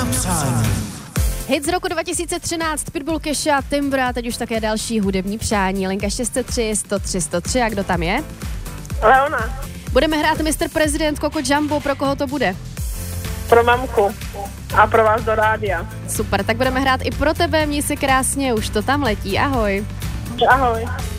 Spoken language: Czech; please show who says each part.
Speaker 1: přání.
Speaker 2: Hit z roku 2013, Pitbull, Kesha, Timbra, teď už také další hudební přání. Linka 603 103 103, a kdo tam je?
Speaker 3: Leona.
Speaker 2: Budeme hrát Mr. President Coco Jumbo, pro koho to bude?
Speaker 3: Pro mamku. A pro vás do rádia.
Speaker 2: Super, tak budeme hrát i pro tebe, měj se krásně, už to tam letí, ahoj.
Speaker 3: Ahoj.